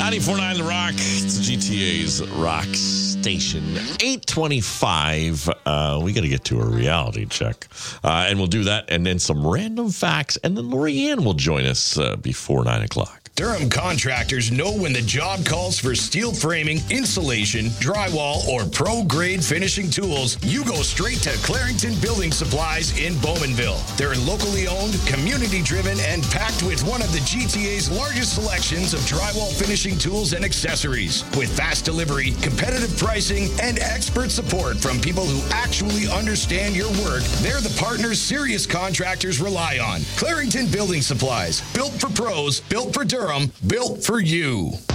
94.9 The Rock. It's GTA's Rock Station. 8:25. We got to get to a reality check. And we'll do that and then some random facts. And then Lorianne will join us before 9 o'clock. Durham contractors know when the job calls for steel framing, insulation, drywall, or pro-grade finishing tools, you go straight to Clarington Building Supplies in Bowmanville. They're locally owned, community-driven, and packed with one of the GTA's largest selections of drywall finishing tools and accessories. With fast delivery, competitive pricing, and expert support from people who actually understand your work, they're the partners serious contractors rely on. Clarington Building Supplies, built for pros, built for Durham, built for you.